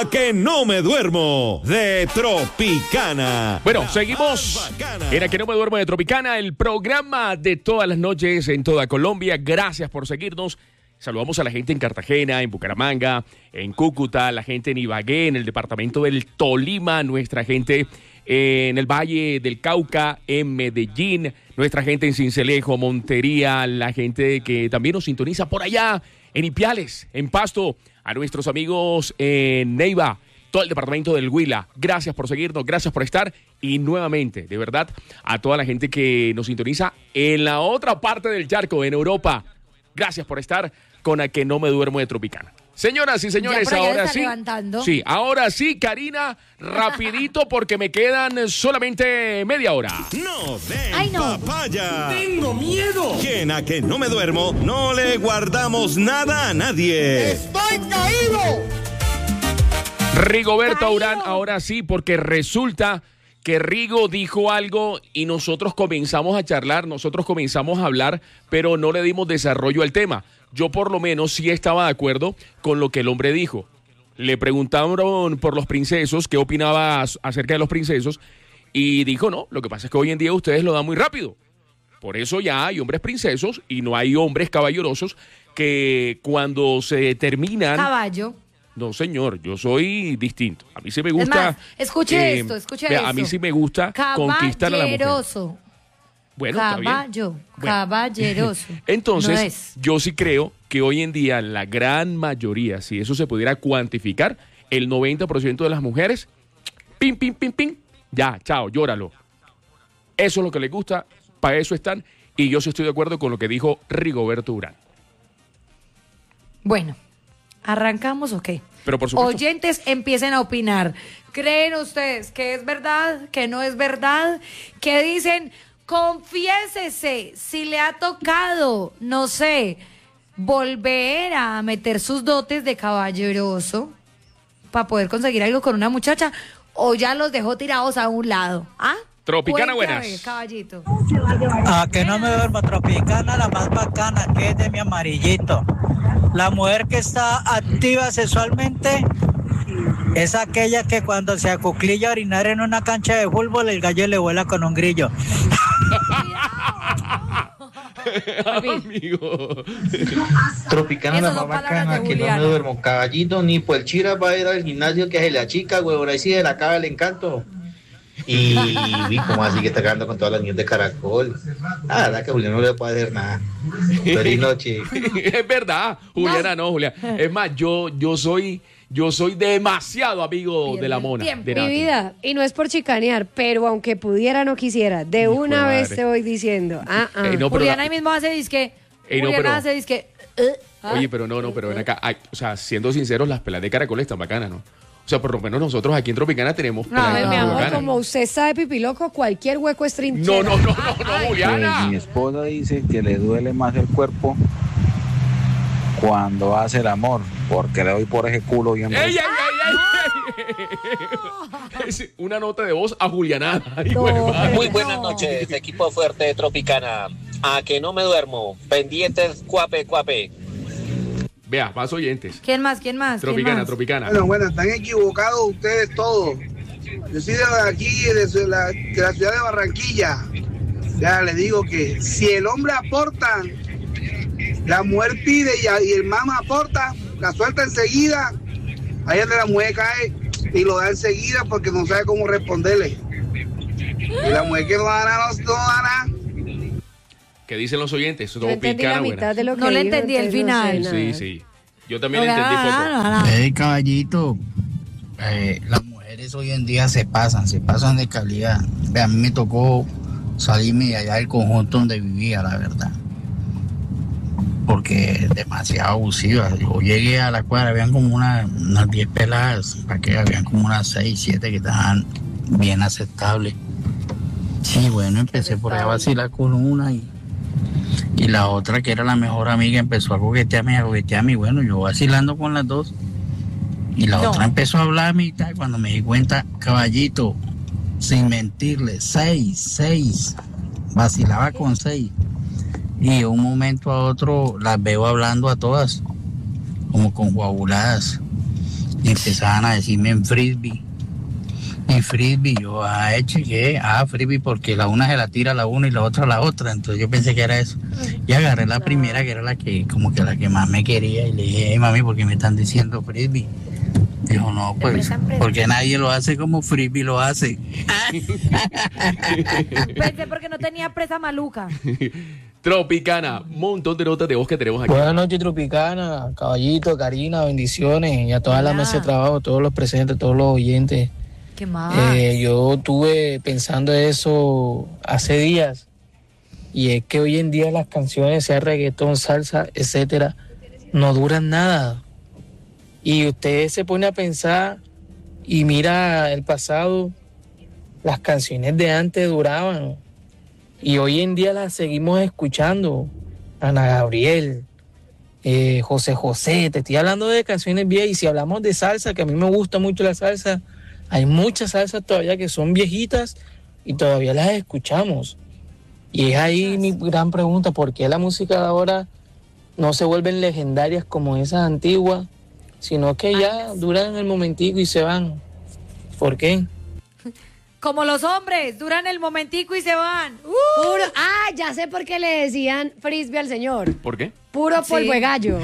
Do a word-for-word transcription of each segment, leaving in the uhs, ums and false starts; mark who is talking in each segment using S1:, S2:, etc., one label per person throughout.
S1: A que no me duermo de Tropicana.
S2: Bueno, seguimos en A que no me duermo de Tropicana, el programa de todas las noches en toda Colombia. Gracias por seguirnos. Saludamos a la gente en Cartagena, en Bucaramanga, en Cúcuta, la gente en Ibagué, en el departamento del Tolima, nuestra gente en el Valle del Cauca, en Medellín, nuestra gente en Sincelejo, Montería, la gente que también nos sintoniza por allá, en Ipiales, en Pasto, a nuestros amigos en Neiva, todo el departamento del Huila. Gracias por seguirnos, gracias por estar y nuevamente, de verdad, a toda la gente que nos sintoniza en la otra parte del charco, en Europa. Gracias por estar con A que no me duermo de Tropicana. Señoras y señores, ahora sí.
S3: Levantando.
S2: Sí, ahora sí, Karina, rapidito porque me quedan solamente media hora.
S1: No den
S3: Ay, no.
S1: papaya.
S4: ¡Tengo miedo!
S1: Que en A que no me duermo no le guardamos nada a nadie.
S4: ¡Estoy caído!
S2: Rigoberto
S3: Caído.
S2: Urán, ahora sí, porque resulta que Rigo dijo algo y nosotros comenzamos a charlar, nosotros comenzamos a hablar, pero no le dimos desarrollo al tema. Yo por lo menos sí estaba de acuerdo con lo que el hombre dijo. Le preguntaron por los princesos, qué opinaba acerca de los princesos, y dijo, no, lo que pasa es que hoy en día ustedes lo dan muy rápido. Por eso ya hay hombres princesos y no hay hombres caballerosos que cuando se terminan...
S3: Caballo.
S2: No, señor, yo soy distinto. A mí sí me
S3: Es
S2: gusta...
S3: más, escuche
S2: eh,
S3: esto, escuche
S2: vea,
S3: esto.
S2: A mí sí me gusta conquistar a la mujer.
S3: Caballeroso.
S2: Bueno, está bien.
S3: Caballo.
S2: Bueno.
S3: Caballeroso.
S2: Entonces,
S3: No es.
S2: yo sí creo que hoy en día la gran mayoría, si eso se pudiera cuantificar, el noventa por ciento de las mujeres, pim, pim, pim, pim, ya, chao, llóralo. Eso es lo que les gusta, para eso están, y yo sí estoy de acuerdo con lo que dijo Rigoberto Urán.
S3: Bueno, ¿arrancamos o qué?
S2: Pero por supuesto.
S3: Oyentes, empiecen a opinar. ¿Creen ustedes que es verdad, que no es verdad? ¿Qué dicen? Confiésese si le ha tocado, no sé, volver a meter sus dotes de caballeroso para poder conseguir algo con una muchacha o ya los dejó tirados a un lado. ¿Ah?
S2: Tropicana,
S3: Cuente, a
S2: buenas.
S3: ver, caballito.
S5: A que no me duermo, Tropicana, la más bacana, que es de mi amarillito. La mujer que está activa sexualmente es aquella que cuando se acuclilla a orinar en una cancha de fútbol, el gallo le vuela con un grillo.
S2: Amigo.
S6: Tropicana
S3: Esas
S6: la
S3: son
S6: más
S3: palabras
S6: bacana,
S3: de
S6: que no me
S3: Juliana.
S6: duermo. Caballito, ni por el chira va a ir al gimnasio que se le achica, huevón, ahí sí se le acaba el encanto. Y, y como así que está quedando con todas las niñas de caracol. Ah, la verdad que Julián no le puede hacer nada. Feliz noche.
S2: Es verdad, Juliana, no, Juliana. Es más, yo, yo soy, yo soy demasiado amigo
S3: Pierde
S2: de la
S3: el
S2: mona.
S3: tiempo.
S2: de
S7: Mi
S2: Nati.
S7: vida, y no es por chicanear, pero aunque pudiera, no quisiera. De
S2: Hijo
S7: una
S2: de
S7: vez
S2: madre.
S7: te voy diciendo. Ah, ah.
S2: Ey, no, pero
S3: Juliana
S2: la-
S3: ahí mismo hace disque.
S2: Ey, no,
S3: Juliana
S2: pero-
S3: hace disque. eh, ¿ah?
S2: Oye, pero no, no, pero ven acá. Ay, o sea, siendo sinceros, las pelas de caracol están bacanas, ¿no? O sea, por lo menos nosotros aquí en Tropicana tenemos
S3: No,
S2: pelas
S3: ay,
S2: de
S7: Mi
S3: no,
S2: caracol
S7: amor,
S2: bacanas.
S7: como usted sabe, pipiloco, cualquier hueco es trinchera.
S2: No, no, no, no, no,
S8: Pues
S2: Juliana.
S8: mi esposa dice que le duele más el cuerpo cuando hace el amor, porque le doy por ese culo bien
S2: ¡Ey,
S8: rico.
S2: ay, ay, ay! Es una nota de voz a Juliana. Ay,
S7: No,
S2: güey, madre.
S9: Muy buenas noches, equipo fuerte de Tropicana. A que no me duermo. Pendientes, cuape, cuape.
S2: Vea, más oyentes.
S3: ¿Quién más? ¿Quién más? ¿Quién
S2: Tropicana,
S3: más?
S2: Tropicana.
S10: Bueno, bueno, están equivocados ustedes todos. Yo soy de aquí, de, su- la, de la ciudad de Barranquilla. Ya les digo que si el hombre aporta, la mujer pide y, a- y el mamá aporta, la suelta enseguida, ahí es donde la mujer cae y lo da enseguida porque no sabe cómo responderle. Y la mujer que no da nada, no, no da nada.
S2: ¿Qué dicen los oyentes?
S7: Yo entendí la
S2: Tropicana,
S7: mitad
S2: buenas.
S7: de lo que
S3: No le
S7: dijo,
S3: entendí el
S7: entonces no sé
S3: final.
S7: nada.
S2: Sí, sí. Yo también
S3: No,
S2: entendí
S3: no,
S2: poco.
S3: no, no, no.
S5: Hey, caballito, eh, las mujeres hoy en día se pasan, se pasan de calidad. Ve, a mí me tocó salirme de allá del conjunto donde vivía, la verdad. Porque demasiado abusiva. Yo llegué a la cuadra, habían como una- unas diez peladas, para que habían como unas seis, siete que estaban bien aceptables. Sí, bueno, empecé por ahí a vacilar con una y, y la otra, que era la mejor amiga, empezó a coquetearme, a coquetearme, y bueno, yo vacilando con las dos. Y la
S3: No.
S5: otra empezó a hablarme y tal, cuando me di cuenta, caballito, sin mentirle, seis, seis, vacilaba con seis. Y de un momento a otro las veo hablando a todas, como conjuabuladas. y empezaban a decirme en frisbee. Y frisbee, yo, ah, eche, ¿qué? Ah, frisbee, porque la una se la tira a la una y la otra a la otra, entonces yo pensé que era eso. Y agarré la primera, que era la que, como que la que más me quería, y le dije, hey, mami, ¿por qué me están diciendo frisbee? Dijo, no, pues, porque nadie lo hace como frisbee lo hace.
S3: Pensé porque no tenía presa maluca.
S2: Tropicana, un montón de notas de voz que tenemos aquí.
S11: Buenas noches, Tropicana, Caballito, Karina, bendiciones, y a toda la mesa de trabajo, todos los presentes, todos los oyentes.
S3: ¿Qué más?
S11: Eh, yo estuve pensando eso hace días, y es que hoy en día las canciones, sea reggaetón, salsa, etcétera, no duran nada. Y usted se pone a pensar y mira el pasado, las canciones de antes duraban. Y hoy en día las seguimos escuchando. Ana Gabriel, eh, José José, te estoy hablando de canciones viejas. Y si hablamos de salsa, que a mí me gusta mucho la salsa, hay muchas salsas todavía que son viejitas y todavía las escuchamos. Y es ahí mi gran pregunta, ¿por qué la música de ahora no se vuelven legendarias como esas antiguas, sino que ya duran el momentico y se van? ¿Por qué?
S3: Como los hombres, duran el momentico y se van. ¡Uh!
S7: Puro, ah, ya sé por qué le decían frisbee al señor.
S2: ¿Por qué?
S7: Puro
S3: Sí.
S7: polvo de gallo.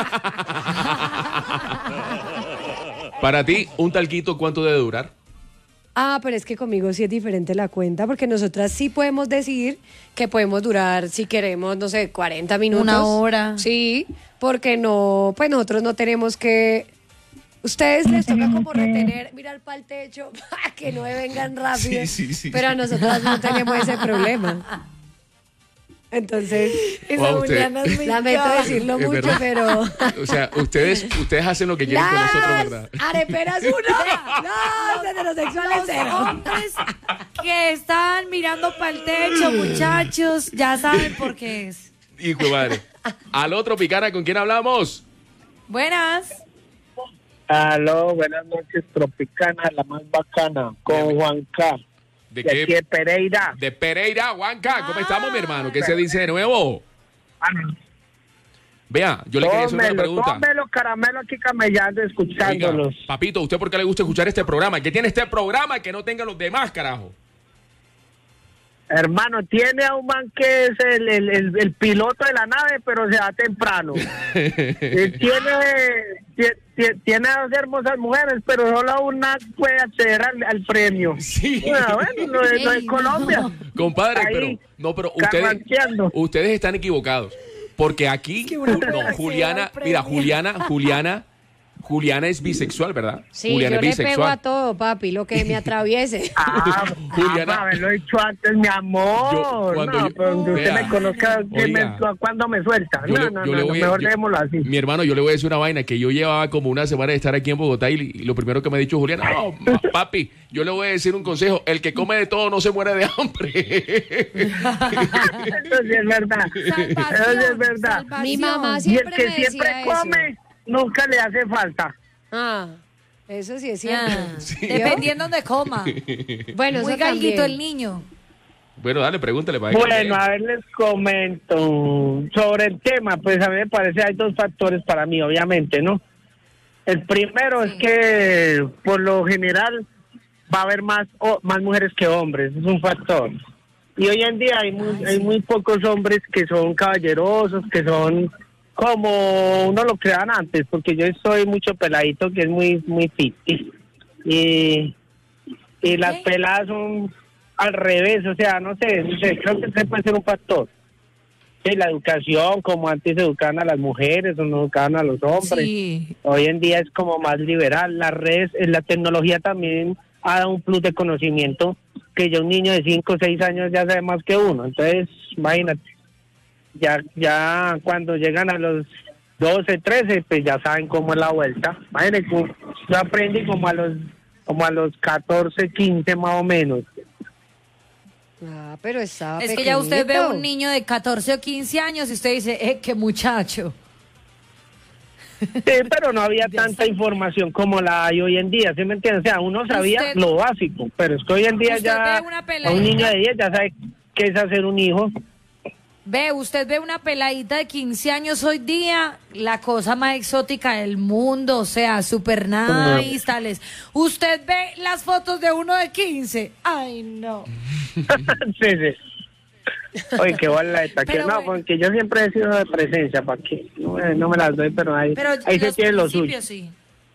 S2: Para ti, un talquito, ¿cuánto debe durar?
S7: Ah, pero es que conmigo sí es diferente la cuenta, porque nosotras sí podemos decir que podemos durar, si queremos, no sé, cuarenta minutos.
S3: Una hora.
S7: Sí, porque no, pues nosotros no tenemos que... Ustedes les toca como retener, mirar para el techo, para que no vengan rápido.
S2: Sí, sí, sí,
S7: pero
S2: sí.
S7: a nosotras no tenemos ese problema. Entonces,
S2: Esa Wow, usted- Juliana
S3: es muy
S7: lamento
S3: clara.
S7: decirlo
S2: Es
S7: mucho,
S2: verdad.
S7: pero...
S2: O sea, ustedes, ustedes hacen lo que quieren con nosotros, ¿verdad?
S7: Areperas uno. No, los heterosexuales
S3: Los
S7: cero.
S3: hombres que están mirando para el techo, muchachos, ya saben por qué es.
S2: Hijo de madre. Al otro Tropicana, ¿con quién hablamos?
S3: Buenas.
S12: Aló, buenas noches, Tropicana, la más bacana, con Juan K.
S2: ¿De
S12: De aquí de Pereira.
S2: De Pereira, Juanca. ¿Cómo estamos, mi hermano? ¿Qué se dice de nuevo? Vea, yo le quería hacer una
S12: Tómelo,
S2: pregunta.
S12: tómelo, caramelo aquí camellando, escuchándolos.
S2: Oiga, papito, ¿usted por qué le gusta escuchar este programa? ¿Qué tiene este programa que no tengan los demás, carajo?
S12: Hermano, tiene a un man que es el, el, el, el piloto de la nave, pero se va temprano. Eh, tiene, tie- tie- tiene a dos hermosas mujeres, pero solo una puede acceder al, al premio.
S2: Sí.
S12: Bueno, bueno, lo de, lo de Colombia.
S2: Compadre,
S12: Ahí,
S2: pero no, pero ustedes,
S12: carranqueando.
S2: ustedes están equivocados. Porque aquí, no, Juliana, mira, Juliana, Juliana, Juliana es bisexual, ¿verdad?
S7: Sí,
S2: Juliana
S7: yo
S2: es
S7: le pego a
S2: bisexual.
S7: todo, papi, lo que me atraviese.
S12: Ah,
S2: Juliana.
S12: ah, haberlo dicho antes, mi amor.
S2: Yo, cuando
S12: no,
S2: yo-
S12: pero donde usted
S2: vea,
S12: me conozca, que
S2: oiga.
S12: me, cuando me suelta.
S2: Yo
S12: no,
S2: le-
S12: no,
S2: yo
S12: no,
S2: le
S12: no,
S2: voy a-
S12: mejor
S2: yo-
S12: démoslo así.
S2: Mi hermano, yo le voy a decir una vaina que yo llevaba como una semana de estar aquí en Bogotá y, y lo primero que me ha dicho Juliana, no, ma- papi, yo le voy a decir un consejo, el que come de todo no se muere de hambre.
S12: Eso sí es verdad. Eso sí es verdad.
S7: Mi mamá
S12: Y el
S7: siempre
S12: que
S7: me decía
S12: siempre
S7: eso.
S12: come, nunca le hace falta.
S7: Ah, eso sí es cierto.
S3: Ah, dependiendo de coma.
S7: Bueno,
S3: Muy
S7: eso
S3: galguito
S7: también.
S3: el niño.
S2: Bueno, dale, pregúntale para
S12: Bueno, a ver, les comento sobre el tema. Pues a mí me parece hay dos factores para mí, obviamente, ¿no? El primero es que por lo general va a haber más o- más mujeres que hombres, es un factor. Y hoy en día hay muy, hay muy pocos hombres que son caballerosos, que son como uno lo crean antes, porque yo soy mucho peladito que es muy muy fit. Y, y las peladas son al revés, o sea, no sé, no sé, creo que ese puede ser un factor. Sí, la educación, como antes educaban a las mujeres o no educaban a los hombres.
S3: Sí.
S12: Hoy en día es como más liberal. Las redes, eh, la tecnología también ha dado un plus de conocimiento que ya un niño de cinco o seis años ya sabe más que uno. Entonces, imagínate, ya ya cuando llegan a los doce, trece, pues ya saben cómo es la vuelta. Imagínate, como- yo aprendí como a los como a los catorce, quince más o menos.
S7: Ah, pero estaba
S3: Es que ya usted ve
S7: pequeñito.
S3: un niño de catorce o quince años y usted dice, eh, qué muchacho.
S12: Sí, pero no había tanta información como la hay hoy en día, ¿sí me entiendes? O sea, uno sabía
S3: Usted-
S12: lo básico, pero es que hoy en día
S3: Usted
S12: ya
S3: ve una
S12: a un
S3: peladita.
S12: niño de diez ya sabe qué es hacer un hijo.
S3: Ve, usted ve una peladita de quince años hoy día, la cosa más exótica del mundo, o sea, super nice, tales. Usted ve las fotos de uno de quince. Ay, no.
S12: Sí, sí. Oye, qué bola esta. Que no, bueno. Porque yo siempre he sido de presencia, ¿para qué? No, no me las doy, pero ahí,
S3: pero
S12: ahí se tiene lo suyo.
S3: Sí.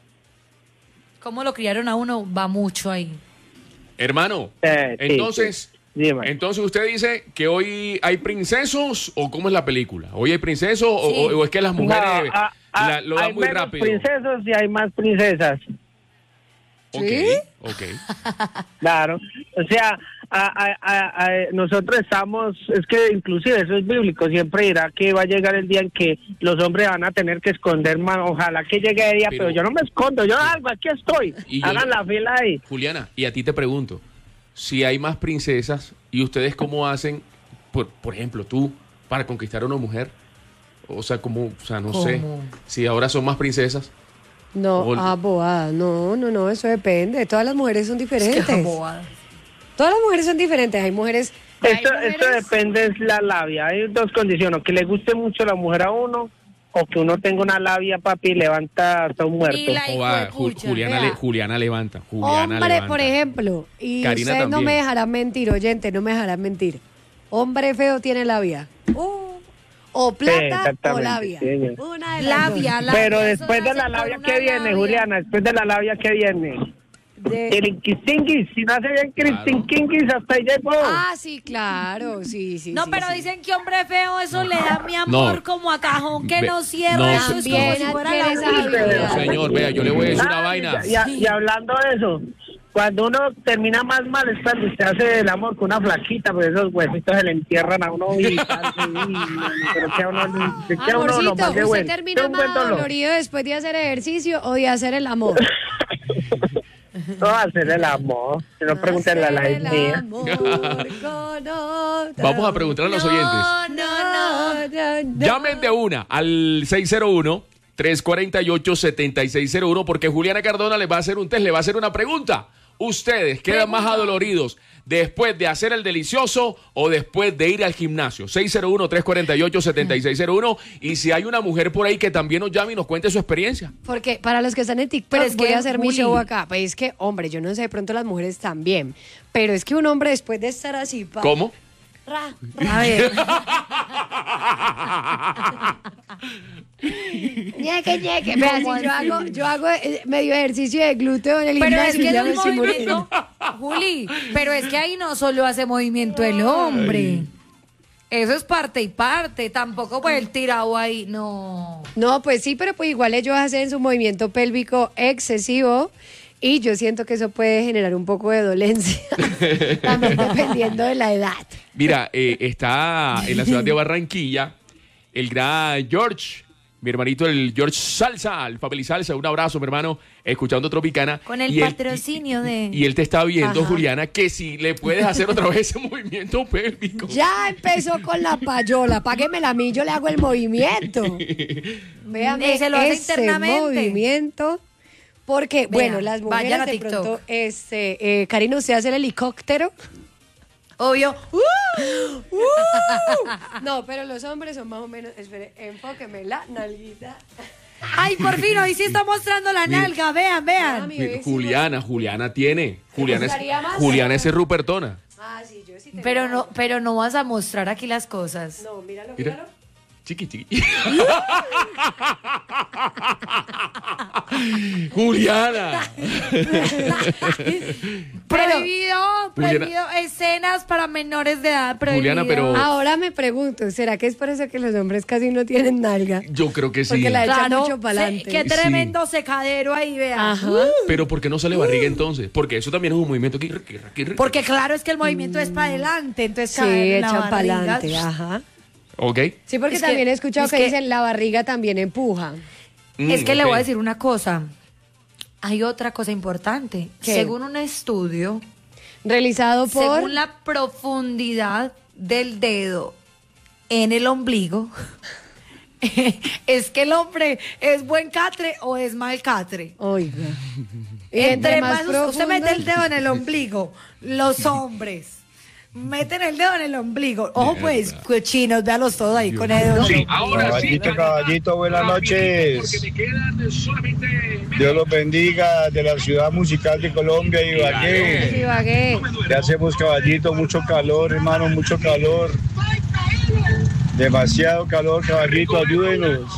S3: Cómo lo criaron a uno va mucho ahí.
S2: Hermano,
S12: eh, sí,
S2: entonces...
S12: Sí. Sí,
S2: entonces usted dice que hoy hay princesos o cómo es la película. ¿Hoy hay princesos sí. o, o es que las mujeres
S12: no, a, a,
S2: la, lo dan muy rápido?
S12: Hay princesos y hay más princesas.
S2: Ok,
S3: ¿Sí?
S2: ok.
S12: Claro, o sea, a, a, a, a, nosotros estamos, es que inclusive eso es bíblico, siempre dirá que va a llegar el día en que los hombres van a tener que esconder más, ojalá que llegue el día, pero, pero yo no me escondo, yo algo, aquí estoy, hagan yo, la fila ahí.
S2: Juliana, y a ti te pregunto, si hay más princesas, ¿y ustedes cómo hacen, por, por ejemplo, tú, para conquistar a una mujer? O sea, como, o sea, no ¿Cómo? sé, si ahora son más princesas.
S7: No,
S2: o...
S7: ah, bobada, no, no, no, eso depende, todas las mujeres son diferentes.
S3: Es que bobada.
S7: Todas las mujeres son diferentes, hay mujeres...
S12: Esto,
S7: hay mujeres...
S12: esto depende de la labia, hay dos condiciones, o que le guste mucho la mujer a uno, o que uno tenga una labia, papi, y levanta hasta un muerto.
S2: O va, Ju- Juliana, le, Juliana levanta. Juliana
S7: hombre,
S2: levanta.
S7: por ejemplo, y
S2: Karina
S7: ustedes no
S2: también.
S7: me dejarán mentir, oyente, no me dejarán mentir. Hombre feo tiene labia. Uh, o plata
S12: sí,
S7: o labia.
S12: Sí,
S7: una de
S3: labia, labia.
S12: Pero después de la labia, ¿qué viene, labia. Juliana? Después de la labia, ¿qué viene?
S7: De...
S12: Cristinguis, si no hace bien Cristinguis, claro. Hasta ahí llegó.
S7: Ah, sí, claro, sí, sí.
S3: No,
S7: sí,
S3: pero
S7: sí.
S3: dicen que hombre feo, eso le da mi amor no. como a cajón que Ve, no cierra. No, eso es como si fuera la
S2: no, señor, vea, yo le voy a decir ah, una vaina.
S12: Y, y, y hablando de eso, cuando uno termina más mal es cuando usted hace el amor con una flaquita, pues esos huesitos se le entierran a uno y tal. Pero que a uno, que a uno lo más de bueno.
S7: ¿Usted termina más dolorido después de hacer ejercicio o de hacer el amor?
S12: No, hacer el amor. Si no, pregúntenle a la mía.
S2: Vamos a preguntar a los
S3: no,
S2: oyentes.
S3: No, no, no, no.
S2: Llamen de una al seis cero uno, tres cuatro ocho, siete seis cero uno porque Juliana Cardona les va a hacer un test, le va a hacer una pregunta. ¿Ustedes quedan Pregunta. más adoloridos después de hacer el delicioso o después de ir al gimnasio? seis cero uno, tres cuatro ocho, siete seis cero uno y si hay una mujer por ahí que también nos llame y nos cuente su experiencia.
S7: Porque para los que están en TikTok, es voy a hacer Juli. mi show acá. Pues es que, hombre, yo no sé, de pronto las mujeres también, pero es que un hombre después de estar así... Pa,
S2: ¿Cómo?
S7: Ra, ra, a ver. ñeque, ñeque. Vea, si yo hago, yo hago medio ejercicio de glúteo en el
S3: pero
S7: gimnasio.
S3: Es que no es movimiento, Juli, pero es que ahí no solo hace movimiento el hombre. Ay. Eso es parte y parte, tampoco pues el tirado ahí, no.
S7: No, pues sí, pero pues igual ellos hacen su movimiento pélvico excesivo y yo siento que eso puede generar un poco de dolencia, también dependiendo de la edad.
S2: Mira, eh, está en la ciudad de Barranquilla el gran George, mi hermanito el George Salsa, el Family Salsa, un abrazo mi hermano, escuchando Tropicana.
S3: Con el
S2: y
S3: patrocinio
S2: él,
S3: de...
S2: Y él te está viendo,
S3: Ajá.
S2: Juliana, que si le puedes hacer otra vez ese movimiento pélvico.
S7: Ya empezó con la payola, páguemela a mí, yo le hago el movimiento. Véame
S3: se lo hace
S7: ese
S3: internamente.
S7: movimiento. Porque,
S3: Vea,
S7: bueno, las mujeres de
S3: TikTok.
S7: pronto, este, eh, Karina, ¿usted hace el helicóptero?
S3: Obvio.
S7: ¡Uh! ¡Uh! No, pero los hombres son más o menos, espere, enfóqueme la nalguita.
S3: Ay, por fin, hoy sí está mostrando la nalga, vean, vean.
S7: Ah, mi
S2: Juliana, Juliana tiene. Juliana es,
S7: más
S2: Juliana es Rupertona.
S7: Ah, sí, yo sí tengo
S3: Pero
S7: algo.
S3: no, pero no vas a mostrar aquí las cosas.
S7: No, míralo,
S2: Mira.
S7: míralo.
S2: Chiqui, chiqui. Juliana.
S3: Prohibido, prohibido
S2: Juliana.
S3: escenas para menores de edad. Prohibido.
S2: Juliana, pero-
S7: Ahora me pregunto, ¿será que es por eso que los hombres casi no tienen nalga?
S2: Yo creo que sí.
S7: Porque la echan
S3: Claro,
S7: mucho para
S3: se-
S7: adelante.
S3: qué tremendo secadero ahí, vean.
S7: Ajá.
S2: Pero ¿por qué no sale barriga entonces? Porque eso también es un movimiento que...
S3: Porque claro, es que el movimiento es para adelante, entonces
S7: Sí,
S3: cae la
S7: echan para
S3: barriga.
S7: adelante, ajá.
S2: Ok.
S7: Sí, porque
S3: Es que-
S7: también he escuchado
S3: es
S7: que,
S3: que-
S7: dicen la barriga también empuja.
S3: Es que
S2: Mm,
S3: le
S2: ok.
S3: voy a decir una cosa. Hay otra cosa importante.
S7: ¿Qué?
S3: Según un estudio,
S7: Realizado por...
S3: según la profundidad del dedo en el ombligo, es que el hombre es buen catre o es mal catre.
S7: Oiga. Y
S3: Entre
S7: más
S3: más, usted
S7: profundo-
S3: mete el dedo en el ombligo, los hombres meten el dedo en el ombligo. Ojo, pues, cochinos, véalos todos ahí con el dedo.
S13: Sí, caballito, caballito, buenas noches. Dios los bendiga de la ciudad musical de Colombia, Ibagué.
S7: Ibagué.
S13: Ya hacemos, caballito, mucho calor, hermano, mucho calor. Demasiado calor, caballito, ayúdenos.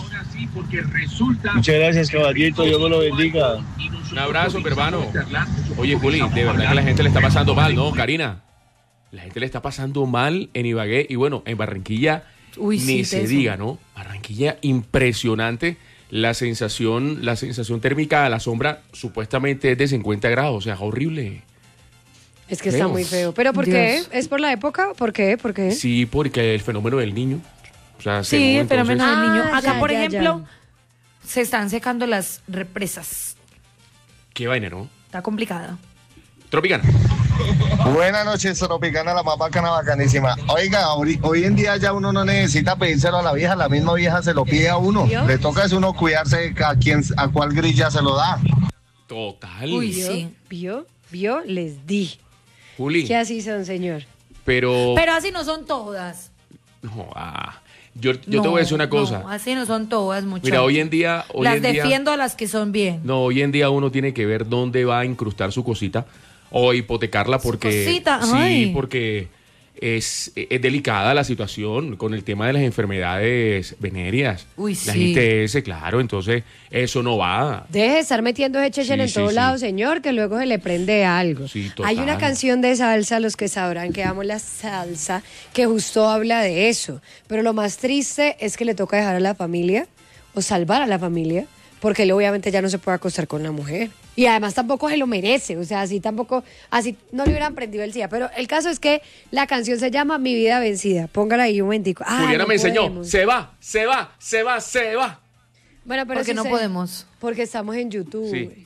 S13: Muchas gracias, caballito, Dios me lo bendiga.
S2: Un abrazo, hermano. Oye, Juli, de verdad que la gente le está pasando mal, ¿no, Karina? La gente le está pasando mal en Ibagué y bueno, en Barranquilla
S3: Uy,
S2: ni
S3: sí,
S2: se
S3: teso.
S2: diga, ¿no? Barranquilla, impresionante. La sensación, la sensación térmica a la sombra supuestamente es de cincuenta grados, o sea, horrible.
S7: Es que
S2: Feo.
S7: está muy feo. ¿Pero por
S3: Dios.
S7: qué? ¿Es por la época? ¿Por qué? ¿Por qué?
S2: Sí, porque el fenómeno del niño. O sea,
S3: Sí,
S2: según
S3: el fenómeno
S2: entonces-
S3: del niño.
S7: Ah,
S3: Acá,
S7: ya,
S3: por
S7: ya,
S3: ejemplo, se están secando las represas.
S2: Qué vaina, ¿no?
S3: Está complicada.
S2: Tropicana.
S14: Buenas noches, Tropicana, la más bacana, bacanísima. Oiga, hoy, hoy en día ya uno no necesita pedírselo a la vieja, la misma vieja se lo pide a uno.
S7: ¿Vio?
S14: Le toca es uno cuidarse a quien, a cuál grilla se lo da.
S2: Total.
S3: Uy,
S7: ¿Vio?
S3: sí.
S7: ¿Vio? ¿Vio? Les di.
S2: Juli,
S7: ¿Qué así son, señor?
S2: pero...
S3: Pero así no son todas.
S2: No, ah, yo yo
S3: No,
S2: te voy a decir una cosa.
S3: No, así no son todas, muchachos.
S2: Mira, hoy en día... Hoy
S3: Las
S2: en día-
S3: defiendo a las que son bien.
S2: No, hoy en día uno tiene que ver dónde va a incrustar su cosita o hipotecarla porque
S3: cosita,
S2: sí,
S3: ay.
S2: porque es, es delicada la situación con el tema de las enfermedades venéreas.
S3: Uy,
S2: la
S3: sí.
S2: I T S, claro, entonces eso no va.
S7: Deje de estar metiendo ese chechen
S2: Sí,
S7: en
S2: sí,
S7: todos
S2: sí.
S7: lados, señor, que luego se le prende algo.
S2: Sí, total.
S7: Hay una canción de salsa, los que sabrán que amo la salsa, que justo habla de eso. Pero lo más triste es que le toca dejar a la familia o salvar a la familia, porque él obviamente ya no se puede acostar con la mujer. Y además tampoco se lo merece, o sea, así tampoco, así no le hubieran prendido el SIDA. Pero el caso es que la canción se llama Mi Vida Vencida. Póngala ahí un momentico. Ah,
S2: Juliana
S7: no
S2: me enseñó,
S7: podemos.
S2: se va, se va, se va, se va.
S7: Bueno, pero
S3: Porque
S7: sí
S3: no
S7: se-
S3: podemos.
S7: Porque estamos en YouTube.
S2: Sí.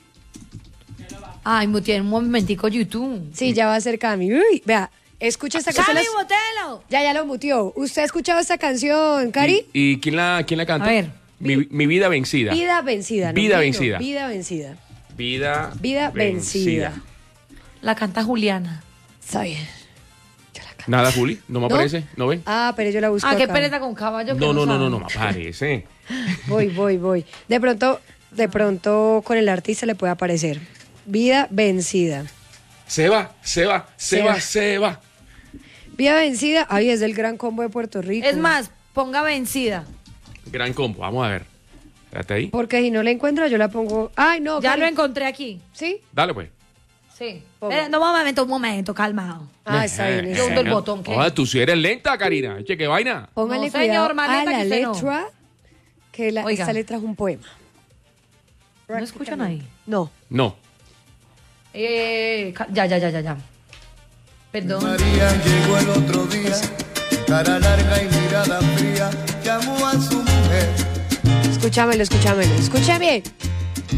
S3: Ay, mu- tiene un momentico YouTube.
S7: Sí, ya va a ser Cami. Uy, vea, escucha esta canción.
S3: ¡Cami, botelo!
S7: Ya, ya lo mutió. ¿Usted ha escuchado esta canción, Cari?
S2: ¿Y, y quién la quién la canta?
S3: A ver.
S2: Mi, mi vida vencida.
S7: Vida vencida. ¿no?
S2: Vida
S7: Vino,
S2: vencida.
S7: Vida vencida.
S2: Vida,
S7: Vida vencida.
S3: La canta Juliana.
S7: Está bien.
S2: Nada, Juli, no me
S7: ¿No?
S2: aparece, ¿no ven?
S7: Ah, pero yo la busco
S3: Ah, qué
S7: acá.
S3: pereza con caballo. que
S2: No, no, no,
S3: sabe.
S2: no, no me aparece.
S7: Voy, voy, voy. De pronto, de pronto con el artista le puede aparecer. Vida vencida.
S2: Se va, se va, se,
S7: Se
S2: va,
S7: va.
S2: se va.
S7: Vida vencida. Ay, es del Gran Combo de Puerto Rico.
S3: Es más, ponga vencida.
S2: Gran combo, vamos a ver. Espérate ahí.
S7: Porque si no la encuentra, yo la pongo. Ay, no.
S3: Ya
S7: Cari.
S3: lo encontré aquí.
S7: ¿Sí?
S2: Dale pues.
S3: Sí.
S7: Ponga.
S3: Eh, no, un momento, un momento, calmado.
S7: Ah, está bien.
S3: Yo
S7: está
S3: hundo el
S7: bien.
S3: botón. ¿qué?
S2: Ojalá, tú sí eres lenta, Karina. Che, qué vaina.
S7: Póngale
S3: No,
S7: cuidado
S3: señor, más
S7: a
S3: lenta
S7: la
S3: que usted no.
S7: letra, que la,
S3: Oiga.
S7: esta letra es un poema.
S3: ¿No escuchan ahí?
S7: No.
S2: No.
S3: Eh, ca- ya, ya, ya, ya, ya. Perdón.
S15: María llegó el otro día, cara larga y mirada fría, llamó a su mujer.
S7: Escúchamelo, escúchamelo. Escucha bien.